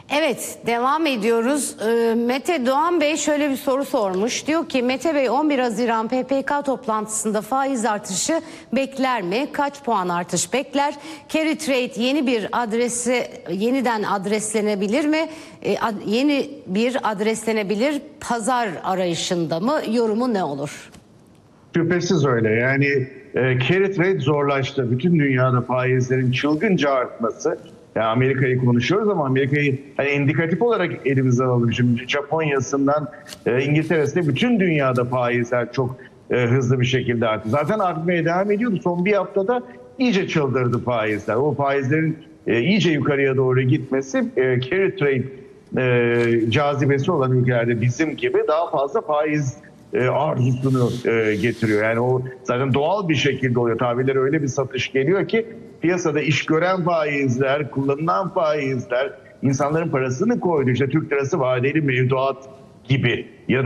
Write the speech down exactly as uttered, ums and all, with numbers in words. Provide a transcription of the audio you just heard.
Evet, devam ediyoruz. Ee, Mete Doğan Bey şöyle bir soru sormuş. Diyor ki Mete Bey on bir Haziran P P K toplantısında faiz artışı bekler mi? Kaç puan artış bekler? Carry Trade yeni bir adresi yeniden adreslenebilir mi? Ee, ad, yeni bir adreslenebilir pazar arayışında mı? Yorumu ne olur? Şüphesiz öyle. Yani e, carry trade zorlaştı. Bütün dünyada faizlerin çılgınca artması. Yani Amerika'yı konuşuyoruz ama Amerika'yı hani indikatif olarak elimize alalım. Şimdi Japonya'sından e, İngiltere'sine bütün dünyada faizler çok e, hızlı bir şekilde arttı. Zaten artmaya devam ediyordu. Son bir haftada iyice çıldırdı faizler. O faizlerin e, iyice yukarıya doğru gitmesi e, carry trade e, cazibesi olan ülkelerde bizim gibi daha fazla faiz E, arzusunu e, getiriyor. Yani o zaten doğal bir şekilde oluyor. Tabirlere öyle bir satış geliyor ki piyasada iş gören faizler, kullanılan faizler, insanların parasını koydu. İşte Türk lirası vadeli mevduat gibi ya da